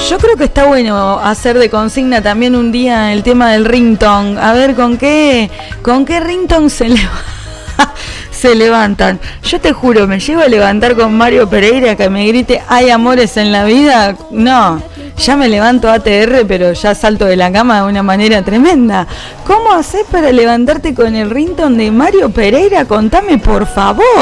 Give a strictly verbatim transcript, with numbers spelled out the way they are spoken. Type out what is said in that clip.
Yo creo que está bueno hacer de consigna también un día el tema del ringtone. A ver con qué, con qué ringtone se levanta. Se levantan. Yo te juro, me llevo a levantar con Mario Pereira que me grite "hay amores en la vida". No, ya me levanto A T R, pero ya salto de la cama de una manera tremenda. ¿Cómo haces para levantarte con el ringtone de Mario Pereira? Contame, por favor.